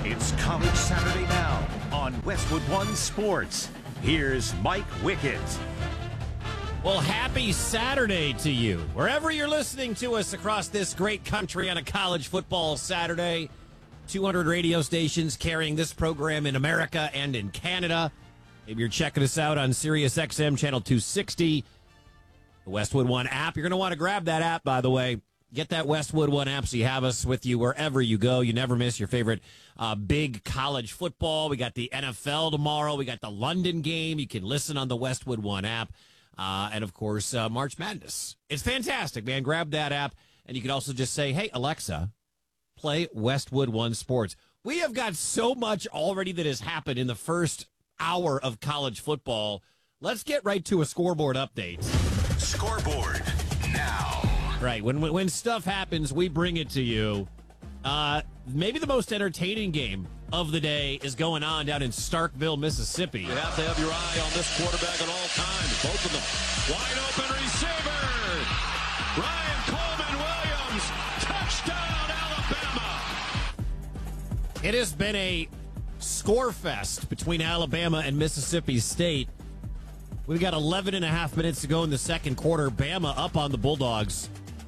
It's College Saturday now on Westwood One Sports. Here's Mike Wickett. Well, happy Saturday to you. Wherever you're listening to us across this great country on a college football Saturday, 200 radio stations carrying this program in America and in Canada. Maybe you're checking us out on Sirius XM Channel 260, the Westwood One app. You're going to want to grab that app, by the way. Get that Westwood One app so you have us with you wherever you go. You never miss your favorite big college football. We got the NFL tomorrow. We got the London game. You can listen on the Westwood One app. And, of course, March Madness. It's fantastic, man. Grab that app. And you can also just say, hey, Alexa, play Westwood One Sports. We have got so much already that has happened in the first hour of college football. Let's get right to a scoreboard update. Scoreboard now. Right. When stuff happens, we bring it to you. Maybe the most entertaining game of the day is going on down in Starkville, Mississippi. You have to have your eye on this quarterback at all times. Both of them. Wide open receiver. Ryan Coleman Williams. Touchdown, Alabama. It has been a score fest between Alabama and Mississippi State. We've got 11 and a half minutes to go in the second quarter. Bama up on the Bulldogs.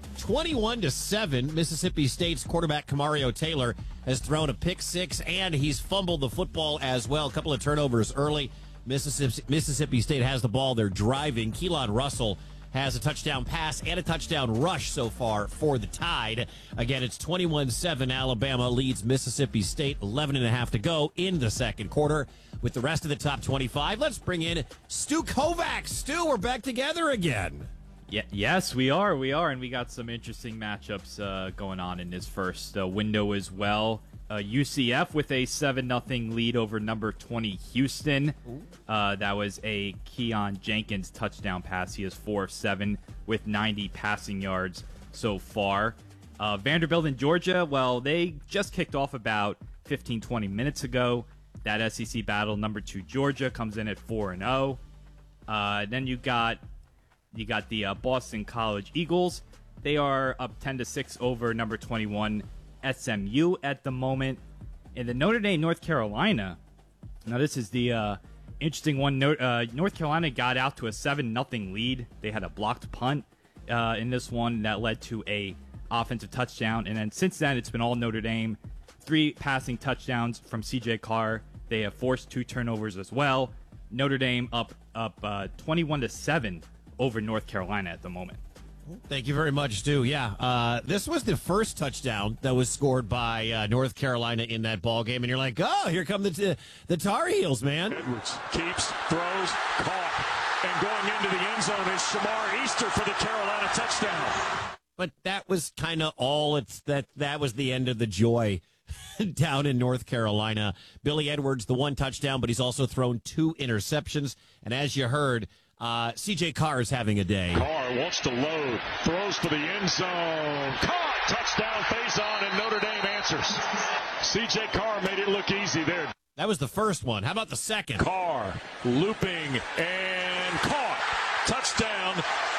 21-7, Mississippi State's quarterback Kamario Taylor has thrown a pick six, and he's fumbled the football as well. A couple of turnovers early. Mississippi State has the ball. They're driving. Keelan Russell has a touchdown pass and a touchdown rush so far for the Tide. Again, it's 21-7. Alabama leads Mississippi State. 11 and a half to go in the second quarter. With the rest of the top 25, let's bring in Stu Kovacs. Stu, we're back together again. Yes, we are, and we got some interesting matchups going on in this first window as well. UCF with a 7-0 lead over number 20 Houston. That was a Keon Jenkins touchdown pass. He is 4 of 7 with 90 passing yards so far. Vanderbilt and Georgia, well, they just kicked off about 15-20 minutes ago. That SEC battle, number 2 Georgia comes in at 4-0. Then you got the Boston College Eagles. They are up 10-6 over number 21 SMU at the moment. And the Notre Dame, North Carolina. Now this is the interesting one. North Carolina got out to a 7-0 lead. They had a blocked punt in this one that led to a offensive touchdown. And then since then, it's been all Notre Dame. 3 passing touchdowns from C.J. Carr. They have forced 2 turnovers as well. Notre Dame up 21-7 over North Carolina at the moment. Thank you very much, Stu. Yeah, this was the first touchdown that was scored by North Carolina in that ball game, and you're like, oh, here come the Tar Heels, man. Edwards keeps, throws, caught, and going into the end zone is Shamar Easter for the Carolina touchdown. But that was kind of all. That was the end of the joy down in North Carolina. Billy Edwards, the 1 touchdown, but he's also thrown 2 interceptions. And as you heard, C.J. Carr is having a day. Carr wants to load, throws for the end zone. Caught, touchdown, face on, and Notre Dame answers. C.J. Carr made it look easy there. That was the first one. How about the second? Carr looping and caught. Touchdown,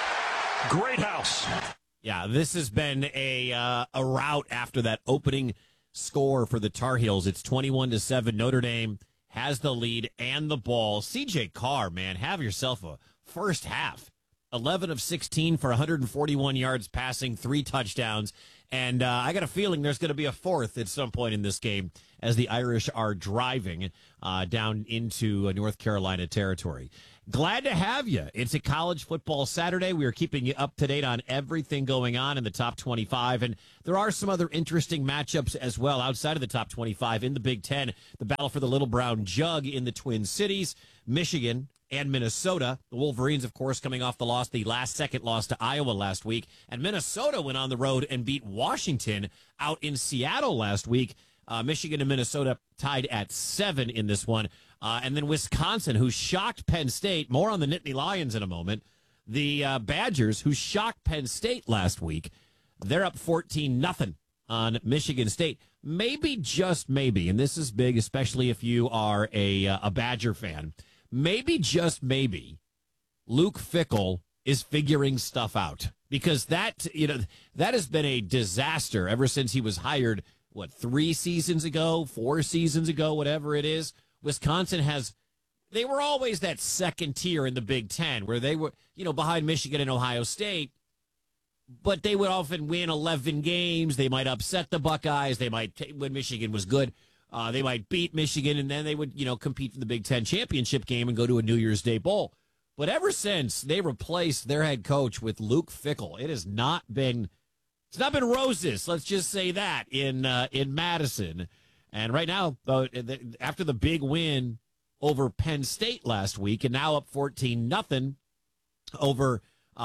Greathouse. Yeah, this has been a rout after that opening score for the Tar Heels. It's 21-7. Notre Dame has the lead and the ball. C.J. Carr, man, have yourself a first half. 11 of 16 for 141 yards passing, 3 touchdowns. And I got a feeling there's going to be a fourth at some point in this game as the Irish are driving down into North Carolina territory. Glad to have you. It's a college football Saturday. We are keeping you up to date on everything going on in the top 25. And there are some other interesting matchups as well outside of the top 25 in the Big Ten. The battle for the Little Brown Jug in the Twin Cities, Michigan and Minnesota. The Wolverines, of course, coming off the last-second loss to Iowa last week. And Minnesota went on the road and beat Washington out in Seattle last week. Michigan and Minnesota tied at 7 in this one. And then Wisconsin, who shocked Penn State. More on the Nittany Lions in a moment. The Badgers, who shocked Penn State last week, they're up 14-0 on Michigan State. Maybe, just maybe, and this is big, especially if you are a Badger fan, maybe, just maybe, Luke Fickell is figuring stuff out. Because that has been a disaster ever since he was hired 3 seasons ago, 4 seasons ago, whatever it is. Wisconsin they were always that second tier in the Big Ten where they were, behind Michigan and Ohio State, but they would often win 11 games. They might upset the Buckeyes. They might, when Michigan was good, they might beat Michigan, and then they would, compete for the Big Ten championship game and go to a New Year's Day bowl. But ever since they replaced their head coach with Luke Fickell, it's not been roses. Let's just say that in Madison. And right now, after the big win over Penn State last week, and now up 14-0 over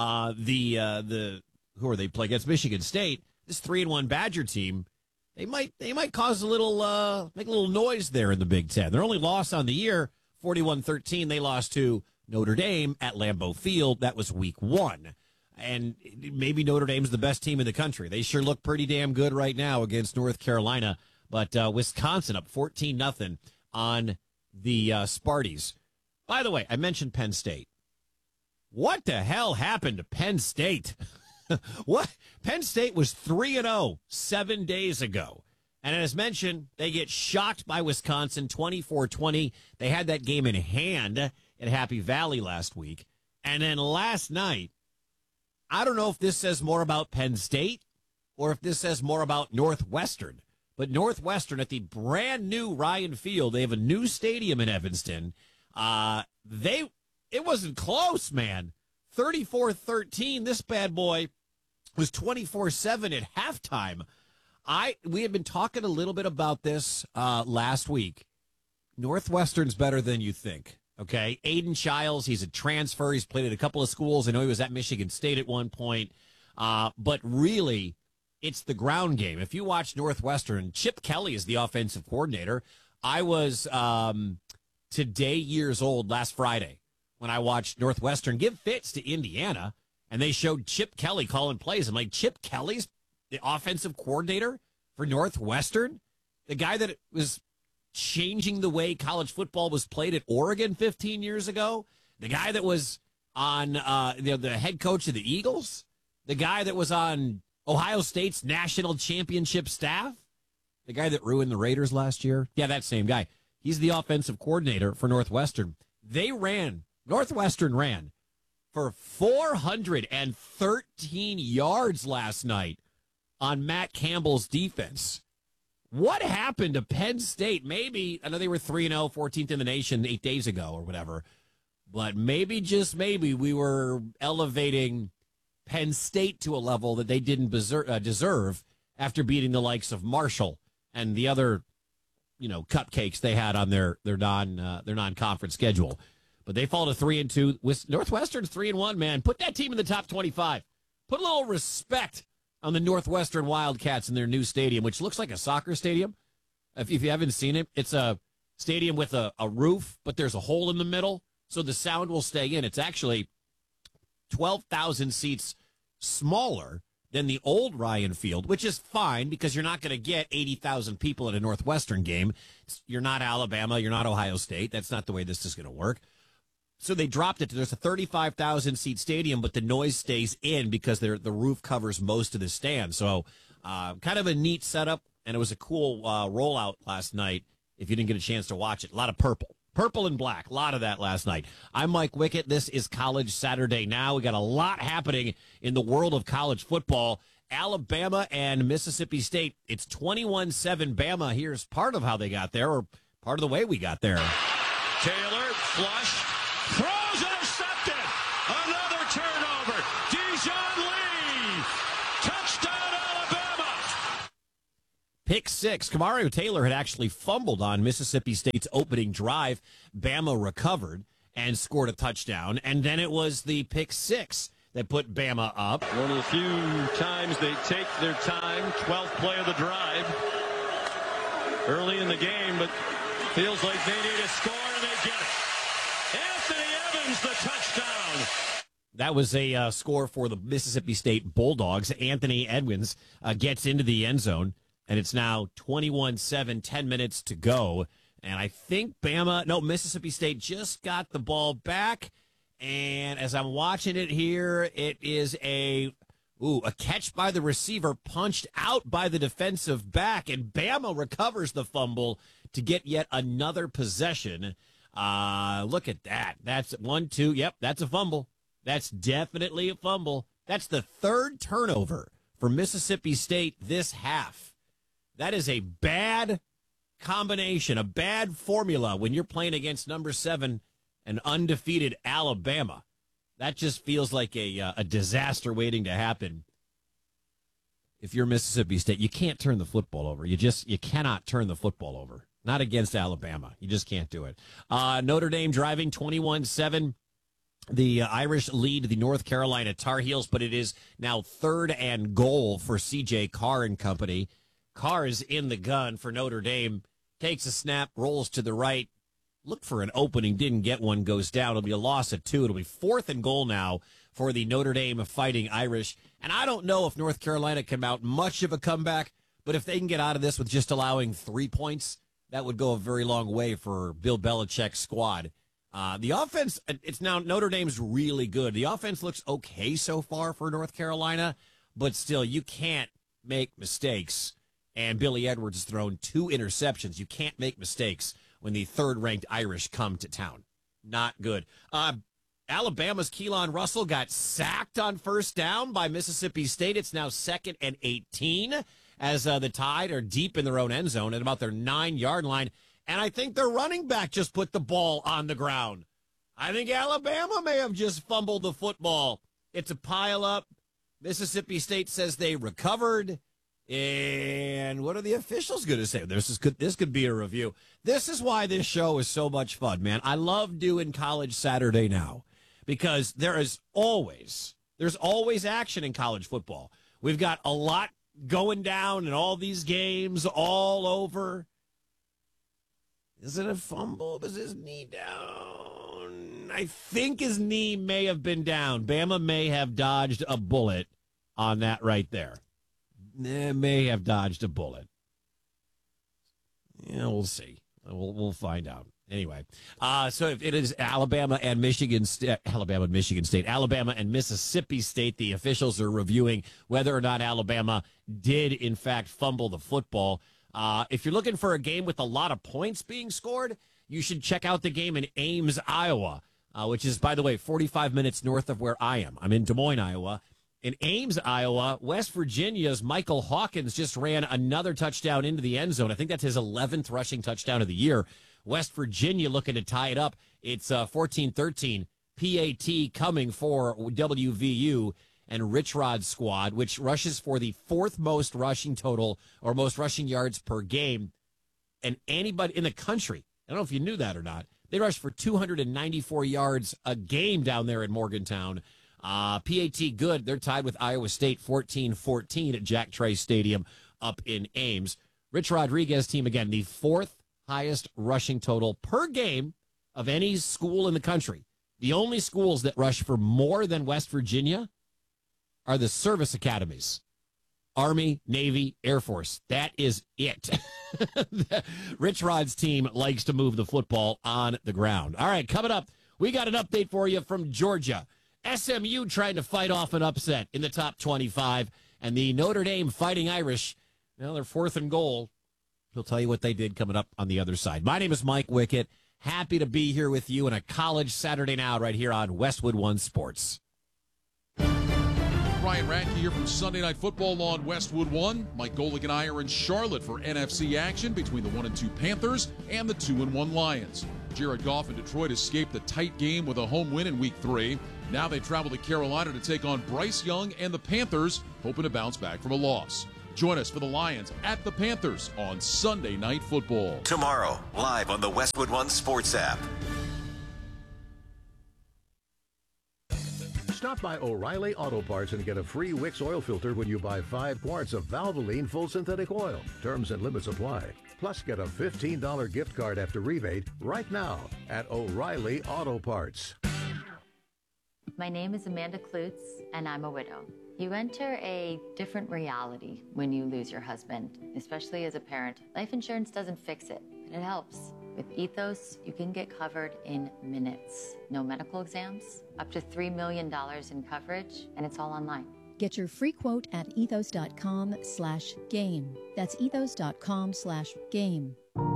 who are they play against Michigan State? This 3-1 Badger team, they might cause make a little noise there in the Big Ten. Their only loss on the year, 41-13. They lost to Notre Dame at Lambeau Field. That was week 1. And maybe Notre Dame's the best team in the country. They sure look pretty damn good right now against North Carolina. But Wisconsin up 14-0 on the Sparties. By the way, I mentioned Penn State. What the hell happened to Penn State? What? Penn State was 3-0 7 days ago. And as mentioned, they get shocked by Wisconsin 24-20. They had that game in hand at Happy Valley last week. And then last night, I don't know if this says more about Penn State or if this says more about Northwestern. But Northwestern at the brand new Ryan Field, they have a new stadium in Evanston. It wasn't close, man. 34-13. This bad boy was 24-7 at halftime. We had been talking a little bit about this last week. Northwestern's better than you think. Okay, Aiden Childs, he's a transfer. He's played at a couple of schools. I know he was at Michigan State at one point. But really, it's the ground game. If you watch Northwestern, Chip Kelly is the offensive coordinator. I was today years old last Friday when I watched Northwestern give fits to Indiana, and they showed Chip Kelly calling plays. I'm like, Chip Kelly's the offensive coordinator for Northwestern? The guy that was changing the way college football was played at Oregon 15 years ago? The guy that was on the head coach of the Eagles? The guy that was on Ohio State's national championship staff? The guy that ruined the Raiders last year? Yeah, that same guy. He's the offensive coordinator for Northwestern. Northwestern ran for 413 yards last night on Matt Campbell's defense. What happened to Penn State? Maybe, I know they were 3-0, 14th in the nation 8 days ago or whatever, but maybe, just maybe, we were elevating Penn State to a level that they didn't deserve after beating the likes of Marshall and the other, cupcakes they had on their non-conference schedule. But they fall to 3-2. With Northwestern's 3-1, man. Put that team in the top 25. Put a little respect on the Northwestern Wildcats in their new stadium, which looks like a soccer stadium. If you haven't seen it, it's a stadium with a roof, but there's a hole in the middle, so the sound will stay in. It's actually 12,000 seats smaller than the old Ryan Field, which is fine because you're not going to get 80,000 people at a Northwestern game. You're not Alabama. You're not Ohio State. That's not the way this is going to work. So they dropped it to there's a 35,000-seat stadium, but the noise stays in because the roof covers most of the stand. So kind of a neat setup, and it was a cool rollout last night if you didn't get a chance to watch it. A lot of purple and black, a lot of that last night. I'm Mike Wickett. This is College Saturday Now. We got a lot happening in the world of college football. Alabama and Mississippi State. It's 21-7 Bama. Here's part of how they got there, or part of the way we got there. Taylor, flush. Throws intercepted. Another turnover. Dijon Lee. Touchdown, Alabama. Pick six. Kamario Taylor had actually fumbled on Mississippi State's opening drive. Bama recovered and scored a touchdown. And then it was the pick six that put Bama up. One of the few times they take their time. 12th play of the drive. Early in the game, but feels like they need a score, and they get it. Anthony Evans, the touchdown. That was a score for the Mississippi State Bulldogs. Anthony Edwards gets into the end zone, and it's now 21-7, 10 minutes to go. And I think Mississippi State just got the ball back. And as I'm watching it here, it is a Ooh, a catch by the receiver, punched out by the defensive back, and Bama recovers the fumble to get yet another possession. Look at that. That's 1, 2. Yep, that's a fumble. That's definitely a fumble. That's the third turnover for Mississippi State this half. That is a bad combination, a bad formula when you're playing against number 7 and undefeated Alabama. That just feels like a disaster waiting to happen. If you're Mississippi State, you can't turn the football over. You cannot turn the football over. Not against Alabama. You just can't do it. Notre Dame driving 21-7. The Irish lead the North Carolina Tar Heels, but it is now 3rd and goal for C.J. Carr and company. Carr is in the gun for Notre Dame. Takes a snap, rolls to the right. Looked for an opening, didn't get one, goes down. It'll be a loss of 2. It'll be 4th and goal now for the Notre Dame Fighting Irish. And I don't know if North Carolina can mount much of a comeback, but if they can get out of this with just allowing 3 points, that would go a very long way for Bill Belichick's squad. The offense, it's now Notre Dame's really good. The offense looks okay so far for North Carolina, but still, you can't make mistakes. And Billy Edwards has thrown 2 interceptions. You can't make mistakes when the 3rd-ranked Irish come to town. Not good. Alabama's Keelan Russell got sacked on first down by Mississippi State. It's now 2nd and 18 as the Tide are deep in their own end zone at about their 9-yard line. And I think their running back just put the ball on the ground. I think Alabama may have just fumbled the football. It's a pile-up. Mississippi State says they recovered. And what are the officials going to say? This could be a review. This is why this show is so much fun, man. I love doing College Saturday Now because there's always action in college football. We've got a lot going down in all these games all over. Is it a fumble? Was his knee down? I think his knee may have been down. Bama may have dodged a bullet on that right there. May have dodged a bullet. Yeah, we'll see. We'll find out. Anyway, so if it is Alabama and Michigan State, Alabama and Mississippi State, the officials are reviewing whether or not Alabama did, in fact, fumble the football. If you're looking for a game with a lot of points being scored, you should check out the game in Ames, Iowa, which is, by the way, 45 minutes north of where I am. I'm in Des Moines, Iowa. In Ames, Iowa, West Virginia's Michael Hawkins just ran another touchdown into the end zone. I think that's his 11th rushing touchdown of the year. West Virginia looking to tie it up. It's 14-13. PAT coming for WVU and Rich Rod's squad, which rushes for the 4th most rushing total or most rushing yards per game. And anybody in the country, I don't know if you knew that or not, they rush for 294 yards a game down there in Morgantown. PAT good. They're tied with Iowa State 14-14 at Jack Trice Stadium up in Ames. Rich Rodriguez team, again, the 4th highest rushing total per game of any school in the country. The only schools that rush for more than West Virginia are the service academies. Army, Navy, Air Force. That is it. Rich Rod's team likes to move the football on the ground. All right, coming up, we got an update for you from Georgia. SMU trying to fight off an upset in the top 25, and the Notre Dame Fighting Irish, well, they're 4th and goal. He'll tell you what they did coming up on the other side. My name is Mike Wickett. Happy to be here with you in a College Saturday Now right here on Westwood One Sports. Ryan Radke here from Sunday Night Football on Westwood One. Mike Golick and I are in Charlotte for NFC action between the 1-2 Panthers and the 2-1 Lions. Jared Goff and Detroit escaped the tight game with a home win in Week 3. Now they travel to Carolina to take on Bryce Young and the Panthers, hoping to bounce back from a loss. Join us for the Lions at the Panthers on Sunday Night Football. Tomorrow, live on the Westwood One Sports app. Stop by O'Reilly Auto Parts and get a free Wix oil filter when you buy 5 quarts of Valvoline full synthetic oil. Terms and limits apply. Plus, get a $15 gift card after rebate right now at O'Reilly Auto Parts. My name is Amanda Klutz, and I'm a widow. You enter a different reality when you lose your husband, especially as a parent. Life insurance doesn't fix it, but it helps. With Ethos, you can get covered in minutes. No medical exams, up to $3 million in coverage, and it's all online. Get your free quote at ethos.com/game. That's ethos.com/game.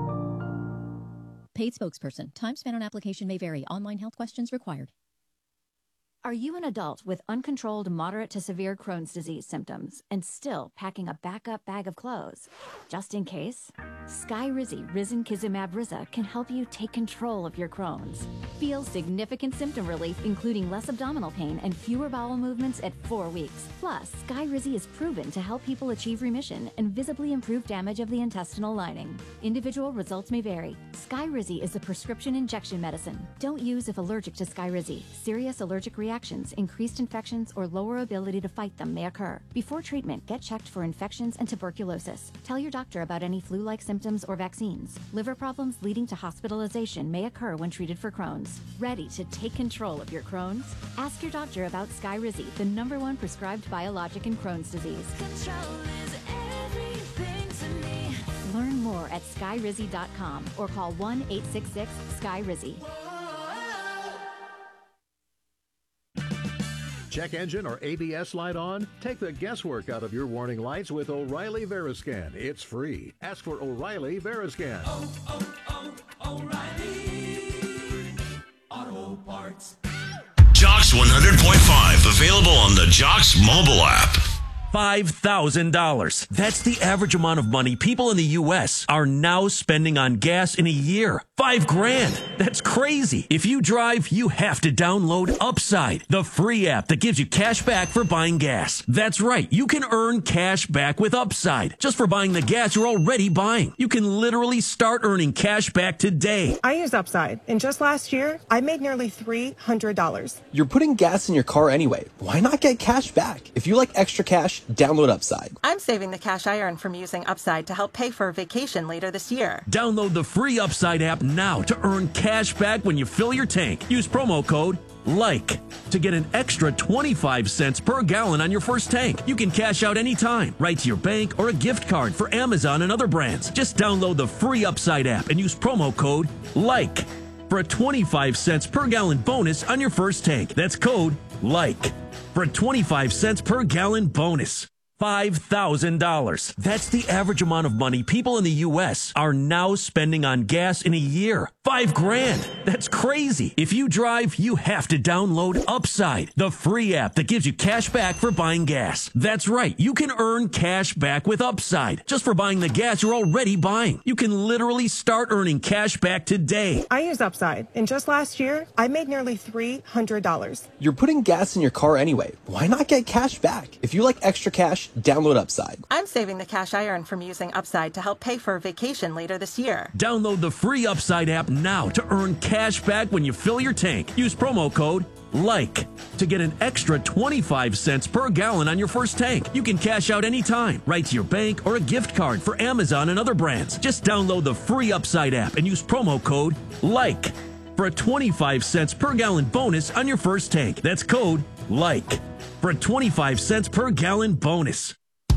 Paid spokesperson. Time spent on application may vary. Online health questions required. Are you an adult with uncontrolled moderate to severe Crohn's disease symptoms and still packing a backup bag of clothes? Just in case? Skyrizi Risankizumab Riza can help you take control of your Crohn's. Feel significant symptom relief, including less abdominal pain and fewer bowel movements at 4 weeks. Plus, Skyrizi is proven to help people achieve remission and visibly improve damage of the intestinal lining. Individual results may vary. Skyrizi is a prescription injection medicine. Don't use if allergic to Skyrizi. Serious allergic reactions, increased infections, or lower ability to fight them may occur. Before treatment, get checked for infections and tuberculosis. Tell your doctor about any flu-like symptoms or vaccines. Liver problems leading to hospitalization may occur when treated for Crohn's. Ready to take control of your Crohn's? Ask your doctor about Skyrizi, the #1 prescribed biologic in Crohn's disease. Control is everything to me. Learn more at skyrizi.com or call 1-866-SKYRIZI. Check engine or ABS light on? Take the guesswork out of your warning lights with O'Reilly Veriscan. It's free. Ask for O'Reilly Veriscan. O'Reilly Auto Parts. Jocks 100.5, available on the Jocks mobile app. $5,000. That's the average amount of money people in the U.S. are now spending on gas in a year. $5,000. That's crazy. If you drive, you have to download Upside, the free app that gives you cash back for buying gas. That's right. You can earn cash back with Upside just for buying the gas you're already buying. You can literally start earning cash back today. I use Upside, and just last year, I made nearly $300. You're putting gas in your car anyway. Why not get cash back? If you like extra cash, download Upside. I'm saving the cash I earn from using Upside to help pay for a vacation later this year. Download the free Upside app now to earn cash back when you fill your tank. Use promo code LIKE to get an extra 25 cents per gallon on your first tank. You can cash out anytime, right to your bank or a gift card for Amazon and other brands. Just download the free Upside app and use promo code LIKE for a 25 cents per gallon bonus on your first tank. That's code LIKE for a 25 cents per gallon bonus. $5,000. That's the average amount of money people in the U.S. are now spending on gas in a year. $5,000. That's crazy. If you drive, you have to download Upside, the free app that gives you cash back for buying gas. That's right. You can earn cash back with Upside just for buying the gas you're already buying. You can literally start earning cash back today. I use Upside, and just last year, I made nearly $300. You're putting gas in your car anyway. Why not get cash back? If you like extra cash, download Upside. I'm saving the cash I earn from using Upside to help pay for a vacation later this year. Download the free Upside app now to earn cash back when you fill your tank. Use promo code LIKE to get an extra 25 cents per gallon on your first tank. You can cash out anytime, right to your bank or a gift card for Amazon and other brands. Just download the free Upside app and use promo code LIKE for a 25 cents per gallon bonus on your first tank. That's code LIKE for a 25 cents per gallon bonus.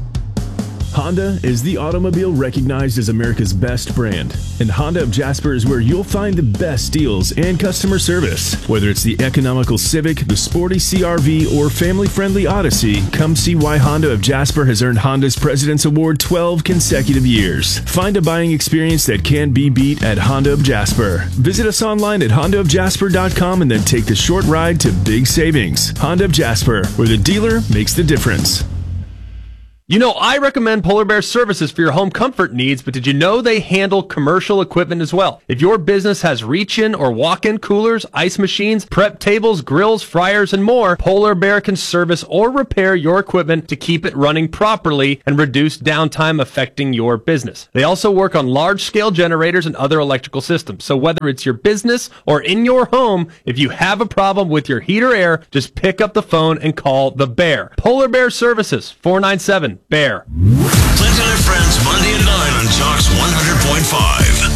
Honda is the automobile recognized as America's best brand, and Honda of Jasper is where you'll find the best deals and customer service. Whether it's the economical Civic, the sporty CR-V, or family-friendly Odyssey, come see why Honda of Jasper has earned Honda's President's Award 12 consecutive years. Find a buying experience that can't be beat at Honda of Jasper. Visit us online at hondaofjasper.com and then take the short ride to big savings. Honda of Jasper, where the dealer makes the difference. You know, I recommend Polar Bear services for your home comfort needs, but did you know they handle commercial equipment as well? If your business has reach-in or walk-in coolers, ice machines, prep tables, grills, fryers, and more, Polar Bear can service or repair your equipment to keep it running properly and reduce downtime affecting your business. They also work on large-scale generators and other electrical systems. So whether it's your business or in your home, if you have a problem with your heat or air, just pick up the phone and call the Bear. Polar Bear Services, 497 Bear. Clinton and Friends, Monday at 9 on Jocks 100.5.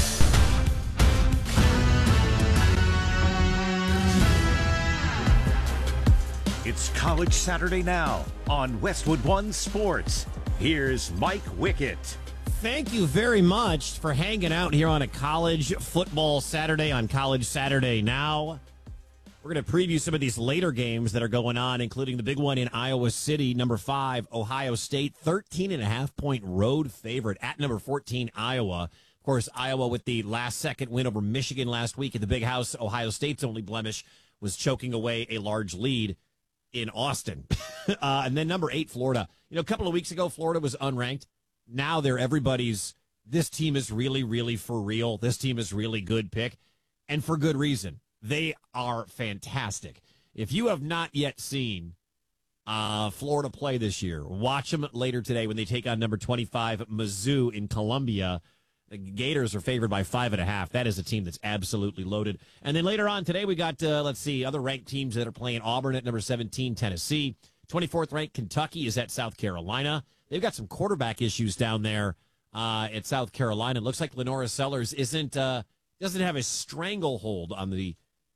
It's College Saturday now on Westwood One Sports. Here's Mike Wickett. Thank you very much for hanging out here on a college football Saturday on College Saturday Now. We're going to preview some of these later games that are going on, including the big one in Iowa City, number 5, Ohio State, 13.5-point road favorite at number 14, Iowa. Of course, Iowa with the last-second win over Michigan last week at the Big House. Ohio State's only blemish was choking away a large lead in Austin. And then number 8, Florida. A couple of weeks ago, Florida was unranked. Now they're everybody's, this team is really, really for real. This team is really good pick, and for good reason. They are fantastic. If you have not yet seen Florida play this year, watch them later today when they take on number 25, Mizzou in Columbia. The Gators are favored by 5.5. That is a team that's absolutely loaded. And then later on today, we got, other ranked teams that are playing. Auburn at number 17, Tennessee. 24th ranked Kentucky is at South Carolina. They've got some quarterback issues down there at South Carolina. It looks like Lenora Sellers doesn't have a stranglehold on the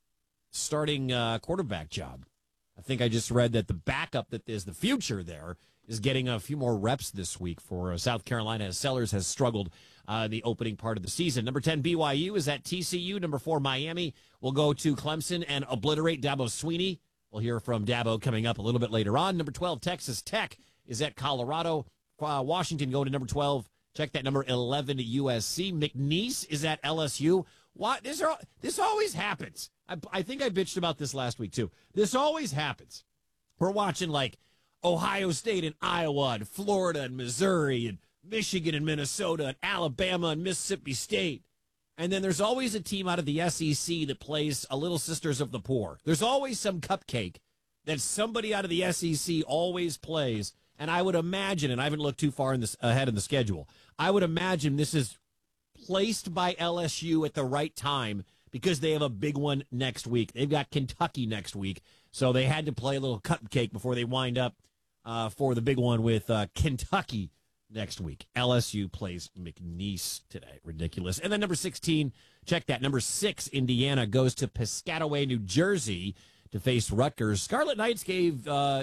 starting quarterback job. I think I just read that the backup that is the future there is getting a few more reps this week for South Carolina, as Sellers has struggled the opening part of the season. Number 10, BYU is at TCU. Number 4, Miami will go to Clemson and obliterate Dabo Swinney. We'll hear from Dabo coming up a little bit later on. Number 12, Texas Tech is at Colorado. Washington going to number 12. Check that, number 11 to USC. McNeese is at LSU. What? This always happens. I think I bitched about this last week, too. This always happens. We're watching, like, Ohio State and Iowa and Florida and Missouri and Michigan and Minnesota and Alabama and Mississippi State. And then there's always a team out of the SEC that plays a Little Sisters of the Poor. There's always some cupcake that somebody out of the SEC always plays. And I would imagine, and I haven't looked too far ahead in the schedule, I would imagine this is placed by LSU at the right time because they have a big one next week. They've got Kentucky next week, so they had to play a little cupcake before they wind up for the big one with Kentucky next week. LSU plays McNeese today. Ridiculous. And then number 16, check that. Number 6, Indiana goes to Piscataway, New Jersey to face Rutgers. Scarlet Knights gave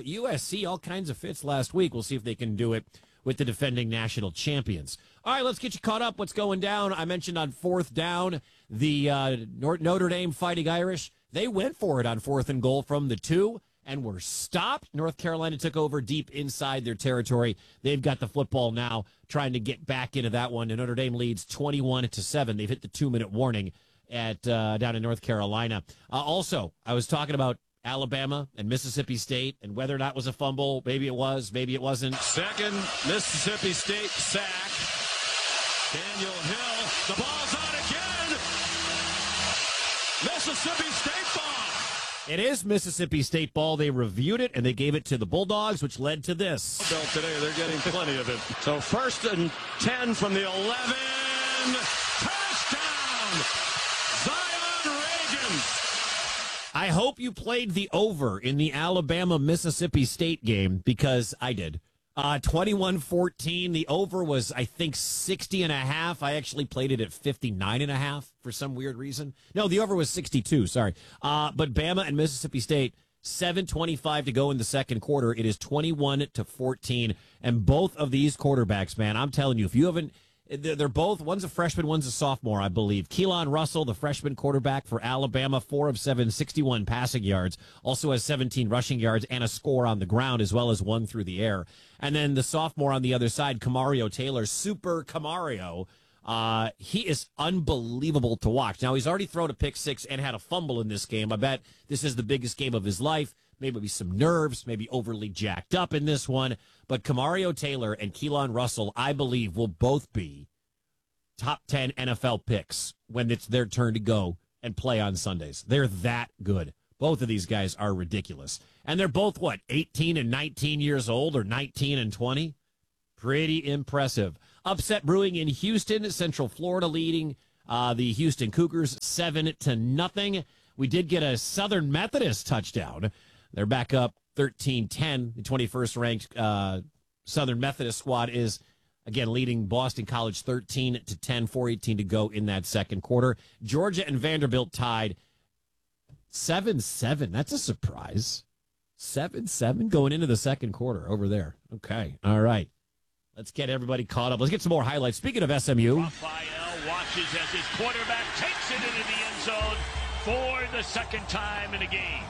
USC all kinds of fits last week. We'll see if they can do it with the defending national champions. All right, let's get you caught up. What's going down? I mentioned on 4th down, the Notre Dame Fighting Irish, they went for it on 4th and goal from the 2 and were stopped. North Carolina took over deep inside their territory. They've got the football now, trying to get back into that one. And Notre Dame leads 21-7. They've hit the 2-minute warning at down in North Carolina. Also, I was talking about Alabama and Mississippi State and whether or not it was a fumble. Maybe it was, maybe it wasn't. Second Mississippi State sack. Daniel Hill. The ball's on again. Mississippi State ball. It is Mississippi State ball. They reviewed it, and they gave it to the Bulldogs, which led to this. Today, they're getting plenty of it. So 1st and 10 from the 11. Touchdown! Zion Reagan. I hope you played the over in the Alabama-Mississippi State game, because I did. 21-14. The over was, I think, 60.5. I actually played it at 59.5 for some weird reason. No, the over was 62. Sorry. But Bama and Mississippi State, 7:25 to go in the second quarter. It is 21-14. And both of these quarterbacks, man, I'm telling you, if you haven't, they're both, one's a freshman, one's a sophomore, I believe. Keelan Russell, the freshman quarterback for Alabama, 4 of 7, 61 passing yards, also has 17 rushing yards and a score on the ground, as well as 1 through the air. And then the sophomore on the other side, Camario Taylor, Super Camario, he is unbelievable to watch. Now, he's already thrown a pick 6 and had a fumble in this game. I bet this is the biggest game of his life. Maybe some nerves, maybe overly jacked up in this one. But Camario Taylor and Keelan Russell, I believe, will both be top 10 NFL picks when it's their turn to go and play on Sundays. They're that good. Both of these guys are ridiculous. And they're both, 18 and 19 years old, or 19 and 20? Pretty impressive. Upset brewing in Houston, Central Florida leading the Houston Cougars 7-0. We did get a Southern Methodist touchdown. They're back up 13-10. The 21st ranked Southern Methodist squad is, again, leading Boston College 13-10, 4:18 to go in that second quarter. Georgia and Vanderbilt tied 7-7. That's a surprise. 7-7 going into the second quarter over there. Okay. All right. Let's get everybody caught up. Let's get some more highlights. Speaking of SMU. Raphael watches as his quarterback takes it into the end zone for the second time in a game.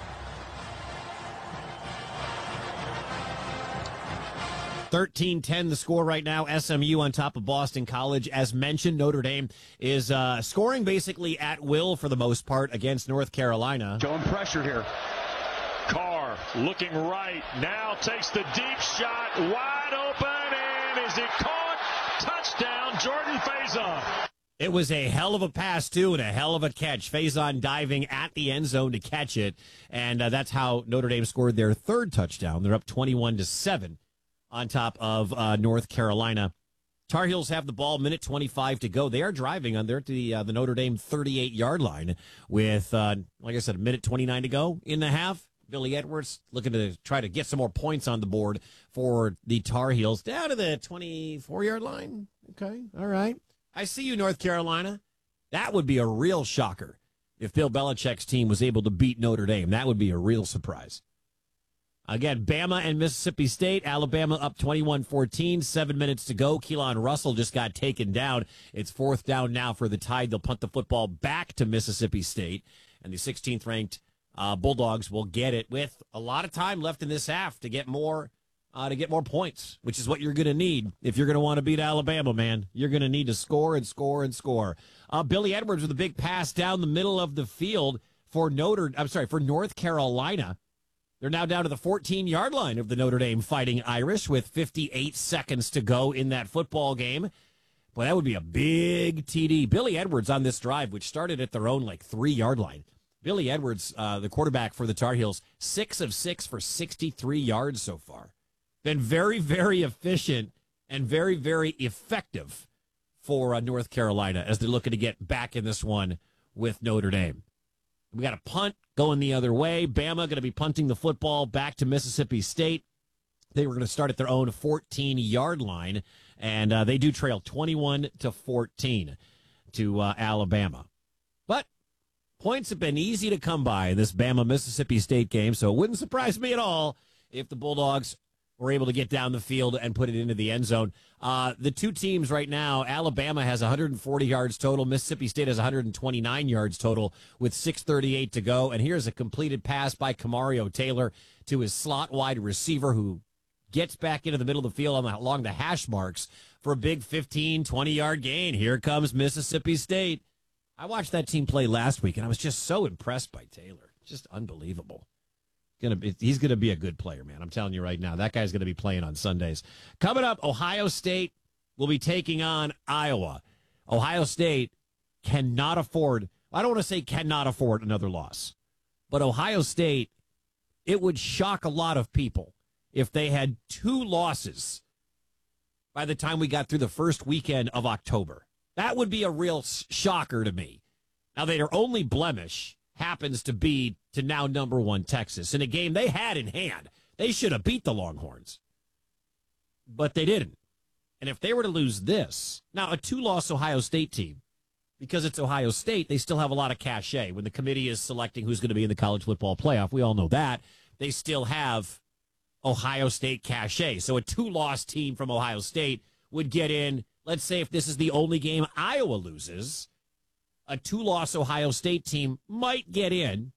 (13-10) the score right now. SMU on top of Boston College. As mentioned, Notre Dame is scoring basically at will for the most part against North Carolina. Showing pressure here. Carr looking right. Now takes the deep shot. Wide open. And is it caught? Touchdown, Jordan Faison. It was a hell of a pass, too, and a hell of a catch. Faison diving at the end zone to catch it. And that's how Notre Dame scored their third touchdown. They're up 21-7. On top of North Carolina. Tar Heels have the ball, minute 25 to go. They are driving on there to the Notre Dame 38-yard line with, like I said, a minute 29 to go in the half. Billy Edwards looking to try to get some more points on the board for the Tar Heels. Down to the 24-yard line. Okay, all right. I see you, North Carolina. That would be a real shocker if Bill Belichick's team was able to beat Notre Dame. That would be a real surprise. Again, Bama and Mississippi State. Alabama up 21-14, 7 minutes to go. Keelan Russell just got taken down. It's fourth down now for the Tide. They'll punt the football back to Mississippi State. And the 16th-ranked Bulldogs will get it with a lot of time left in this half to get more points, which is what you're going to need if you're going to want to beat Alabama, man. You're going to need to score and score and score. Billy Edwards with a big pass down the middle of the field for North Carolina. They're now down to the 14-yard line of the Notre Dame Fighting Irish with 58 seconds to go in that football game. Boy, that would be a big TD. Billy Edwards on this drive, which started at their own 3-yard line. Billy Edwards, the quarterback for the Tar Heels, 6 of 6 for 63 yards so far. Been very, very efficient and very, very effective for North Carolina as they're looking to get back in this one with Notre Dame. We got a punt going the other way. Bama going to be punting the football back to Mississippi State. They were going to start at their own 14-yard line, and they do trail 21-14 to Alabama. But points have been easy to come by in this Bama-Mississippi State game, so it wouldn't surprise me at all if the Bulldogs were able to get down the field and put it into the end zone. The two teams right now, Alabama has 140 yards total. Mississippi State has 129 yards total with 6:38 to go. And here's a completed pass by Kamario Taylor to his slot wide receiver who gets back into the middle of the field along the hash marks for a big 15, 20-yard gain. Here comes Mississippi State. I watched that team play last week, and I was just so impressed by Taylor. Just unbelievable. He's going to be a good player, man. I'm telling you right now. That guy's going to be playing on Sundays. Coming up, Ohio State will be taking on Iowa. Ohio State cannot afford, I don't want to say cannot afford another loss, but Ohio State, it would shock a lot of people if they had 2 losses by the time we got through the first weekend of October. That would be a real shocker to me. Now, their only blemish happens to be to now number 1 Texas in a game they had in hand. They should have beat the Longhorns, but they didn't. And if they were to lose this, now a 2-loss Ohio State team, because it's Ohio State, they still have a lot of cachet when the committee is selecting who's going to be in the college football playoff. We all know that. They still have Ohio State cachet. So a 2-loss team from Ohio State would get in. Let's say if this is the only game Iowa loses, a 2-loss Ohio State team might get in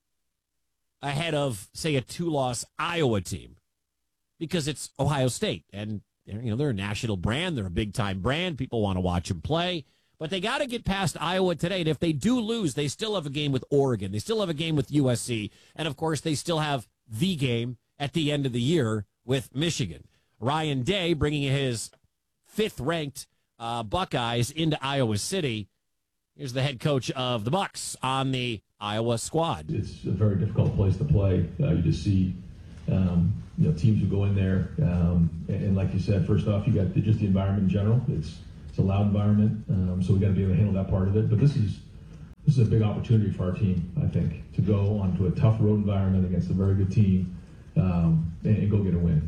ahead of, say, a 2-loss Iowa team because it's Ohio State. And, they're a national brand. They're a big-time brand. People want to watch them play. But they got to get past Iowa today. And if they do lose, they still have a game with Oregon. They still have a game with USC. And, of course, they still have the game at the end of the year with Michigan. Ryan Day bringing his 5th-ranked Buckeyes into Iowa City. Here's the head coach of the Bucks on the Iowa squad. It's a very difficult place to play. You just see, teams who go in there, and like you said, first off, you got just the environment in general. It's a loud environment, so we got to be able to handle that part of it. But this is a big opportunity for our team, I think, to go onto a tough road environment against a very good team and go get a win.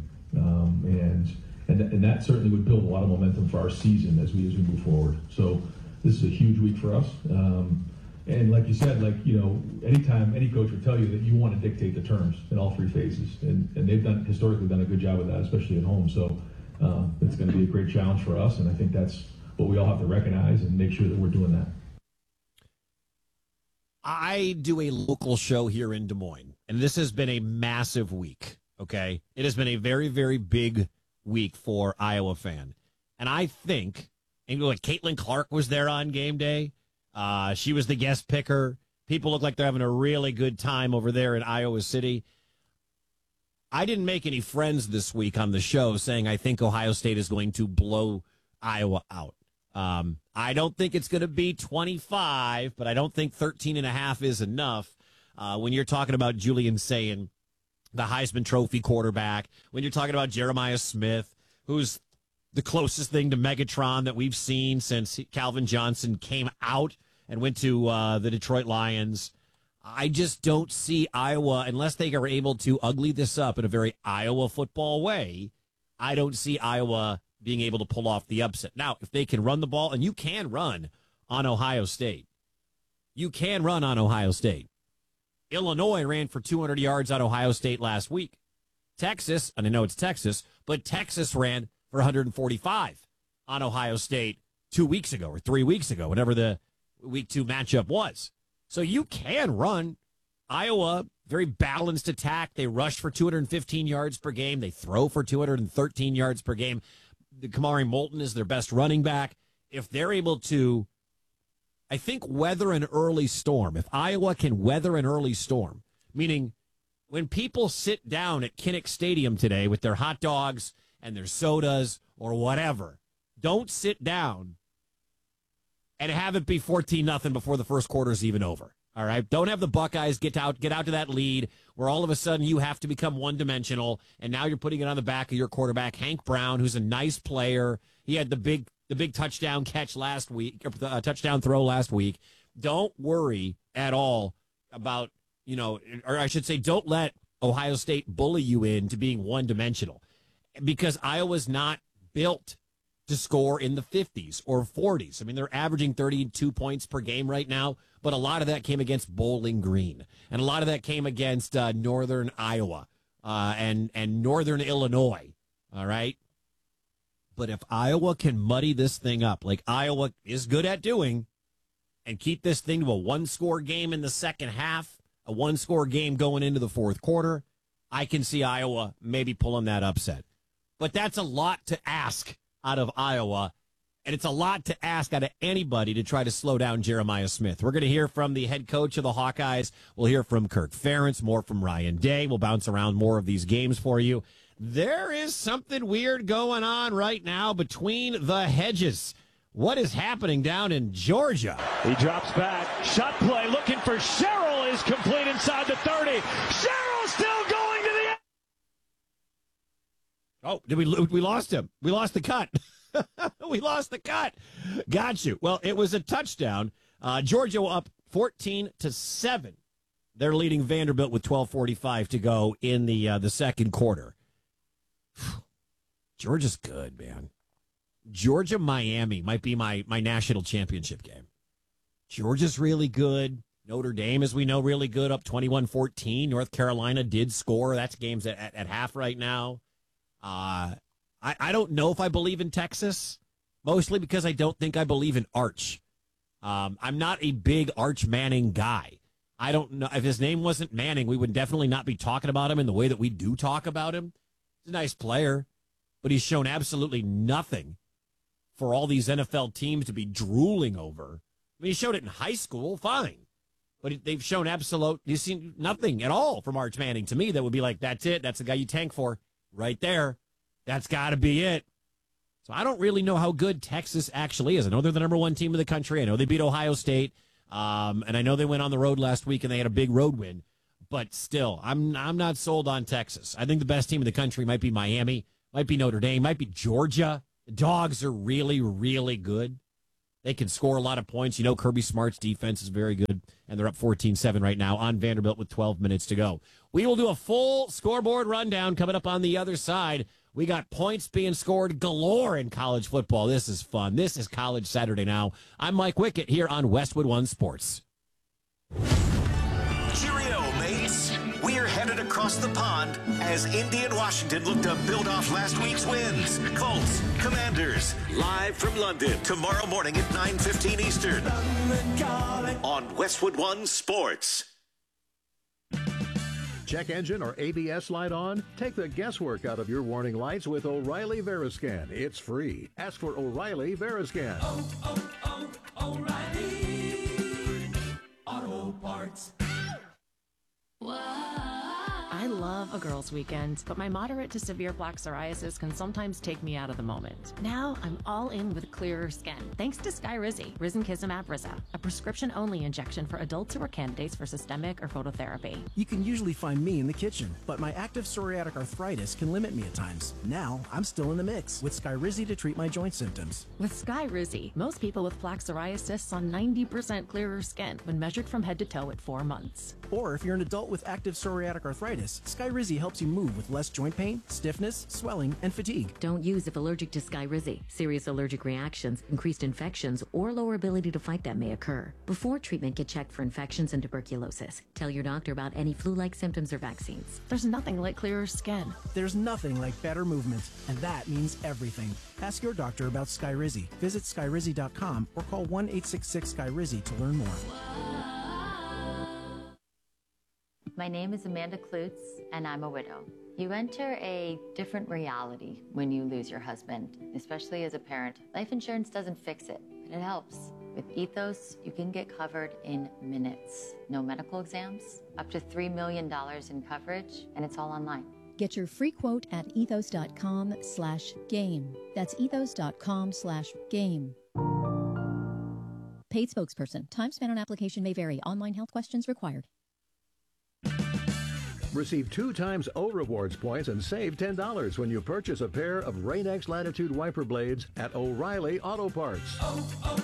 And that certainly would build a lot of momentum for our season as we move forward. So this is a huge week for us. And like you said, anytime any coach would tell you that you want to dictate the terms in all 3 phases. And they've historically done a good job of that, especially at home. So it's going to be a great challenge for us. And I think that's what we all have to recognize and make sure that we're doing that. I do a local show here in Des Moines, and this has been a massive week, okay? It has been a very, very big week for Iowa fan. And I think, and like Caitlin Clark was there on game day. She was the guest picker. People look like they're having a really good time over there in Iowa City. I didn't make any friends this week on the show saying I think Ohio State is going to blow Iowa out. I don't think it's going to be 25, but I don't think 13.5 is enough. When you're talking about Julian Sayin, the Heisman Trophy quarterback, when you're talking about Jeremiah Smith, who's the closest thing to Megatron that we've seen since Calvin Johnson came out and went to the Detroit Lions. I just don't see Iowa, unless they are able to ugly this up in a very Iowa football way, I don't see Iowa being able to pull off the upset. Now, if they can run the ball, and you can run on Ohio State. You can run on Ohio State. Illinois ran for 200 yards on Ohio State last week. Texas, and I know it's Texas, but Texas ran for 145 on Ohio State 2 weeks ago or 3 weeks ago, whatever the week 2 matchup was. So you can run. Iowa, very balanced attack. They rush for 215 yards per game. They throw for 213 yards per game. Kamari Moulton is their best running back. If they're able to, I think, weather an early storm, if Iowa can weather an early storm, meaning when people sit down at Kinnick Stadium today with their hot dogs and their sodas or whatever, don't sit down and have it be 14-0 before the first quarter is even over. All right, don't have the Buckeyes get out to that lead where all of a sudden you have to become one-dimensional, and now you're putting it on the back of your quarterback, Hank Brown, who's a nice player. He had the big touchdown catch last week, or touchdown throw last week. Don't worry at all about, or I should say, don't let Ohio State bully you into being one-dimensional, because Iowa's not built to score in the 50s or 40s. I mean, they're averaging 32 points per game right now, but a lot of that came against Bowling Green, and a lot of that came against Northern Iowa and Northern Illinois, all right? But if Iowa can muddy this thing up, like Iowa is good at doing, and keep this thing to a one-score game in the second half, a one-score game going into the fourth quarter, I can see Iowa maybe pulling that upset. But that's a lot to ask out of Iowa, and it's a lot to ask out of anybody to try to slow down Jeremiah Smith. We're going to hear from the head coach of the Hawkeyes. We'll hear from Kirk Ferentz, more from Ryan Day. We'll bounce around more of these games for you. There is something weird going on right now between the hedges. What is happening down in Georgia? He drops back. Shot play looking for Sherrill is complete inside the 30. Sherrill still going to the end. Oh, we lost him? We lost the cut. We lost the cut. Got you. Well, it was a touchdown. Georgia up 14-7. They're leading Vanderbilt with 12:45 to go in the second quarter. Georgia's good, man. Georgia-Miami might be my national championship game. Georgia's really good. Notre Dame, as we know, really good, up 21-14. North Carolina did score. That's games at half right now. I don't know if I believe in Texas, mostly because I don't think I believe in Arch. I'm not a big Arch Manning guy. I don't know. If his name wasn't Manning, we would definitely not be talking about him in the way that we do talk about him. He's a nice player, but he's shown absolutely nothing for all these NFL teams to be drooling over. I mean, he showed it in high school, fine. But they've shown you've seen nothing at all from Arch Manning to me that would be like, that's it. That's the guy you tank for right there. That's got to be it. So I don't really know how good Texas actually is. I know they're the number one team in the country. I know they beat Ohio State. And I know they went on the road last week and they had a big road win. But still, I'm not sold on Texas. I think the best team in the country might be Miami, might be Notre Dame, might be Georgia. The Dogs are really, really good. They can score a lot of points. You know, Kirby Smart's defense is very good, and they're up 14-7 right now on Vanderbilt with 12 minutes to go. We will do a full scoreboard rundown coming up on the other side. We got points being scored galore in college football. This is fun. This is College Saturday Now. I'm Mike Wickett here on Westwood One Sports. Cheerio, mates. We're headed across across the pond as Indy and Washington look to build off last week's wins. Colts, Commanders, live from London tomorrow morning at 9:15 Eastern on Westwood One Sports. Check engine or ABS light on? Take the guesswork out of your warning lights with O'Reilly Veriscan. It's free. Ask for O'Reilly Veriscan. O'Reilly Auto Parts. I love a girls' weekend, but my moderate to severe plaque psoriasis can sometimes take me out of the moment. Now I'm all in with clearer skin, thanks to Skyrizi, Risankizumab Rizza, a prescription-only injection for adults who are candidates for systemic or phototherapy. You can usually find me in the kitchen, but my active psoriatic arthritis can limit me at times. Now I'm still in the mix with Skyrizi to treat my joint symptoms. With Skyrizi, most people with plaque psoriasis saw 90% clearer skin when measured from head to toe at 4 months. Or if you're an adult with active psoriatic arthritis, Skyrizi helps you move with less joint pain, stiffness, swelling, and fatigue. Don't use if allergic to Skyrizi. Serious allergic reactions, increased infections, or lower ability to fight them may occur. Before treatment, get checked for infections and tuberculosis. Tell your doctor about any flu-like symptoms or vaccines. There's nothing like clearer skin. There's nothing like better movement, and that means everything. Ask your doctor about Skyrizi. Visit Skyrizi.com or call 1-866-SKYRIZI to learn more. My name is Amanda Klutz, and I'm a widow. You enter a different reality when you lose your husband, especially as a parent. Life insurance doesn't fix it, but it helps. With Ethos, you can get covered in minutes. No medical exams, up to $3 million in coverage, and it's all online. Get your free quote at ethos.com/game. That's ethos.com/game. Paid spokesperson. Time spent on application may vary. Online health questions required. Receive 2 times O Rewards points and save $10 when you purchase a pair of Rain-X Latitude wiper blades at O'Reilly Auto Parts.